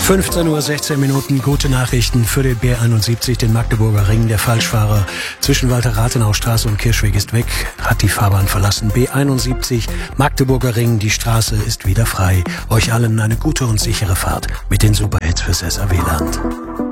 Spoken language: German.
15:16 Uhr, gute Nachrichten für den B71, den Magdeburger Ring. Der Falschfahrer zwischen Walter-Rathenau-Straße und Kirchweg ist weg, hat die Fahrbahn verlassen. B71, Magdeburger Ring, die Straße ist wieder frei. Euch allen eine gute und sichere Fahrt mit den Superhits fürs SAW-Land.